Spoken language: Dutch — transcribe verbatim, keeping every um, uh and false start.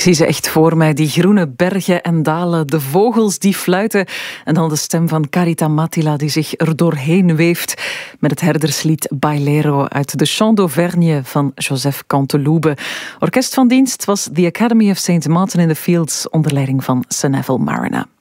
zie ze echt voor mij, die groene bergen en dalen, de vogels die fluiten en dan de stem van Carita Mattila die zich er doorheen weeft met het herderslied Bailero uit de Chant d'Auvergne van Joseph Canteloube. Orkest van dienst was The Academy of Saint Martin in the Fields onder leiding van Sir Neville Mariner.